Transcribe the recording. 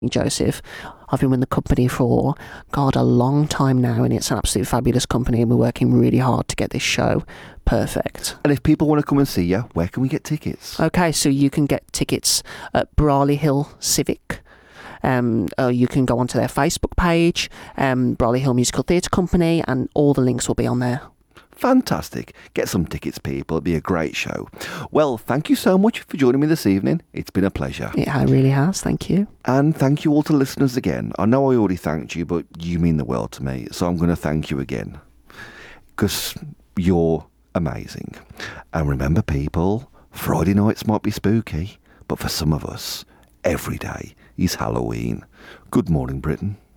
Joseph. I've been with the company for, God, a long time now, and it's an absolute fabulous company, and we're working really hard to get this show perfect. And if people want to come and see you, where can we get tickets? Okay, so you can get tickets at Brawley Hill Civic. You can go onto their Facebook page, Brawley Hill Musical Theatre Company, and all the links will be on there. Fantastic. Get some tickets, people. It'll be a great show. Well, thank you so much for joining me this evening. It's been a pleasure. It really has. Thank you. And thank you all to listeners again. I know I already thanked you, but you mean the world to me. So I'm going to thank you again. Because you're amazing. And remember, people, Friday nights might be spooky, but for some of us, every day is Halloween. Good morning, Britain.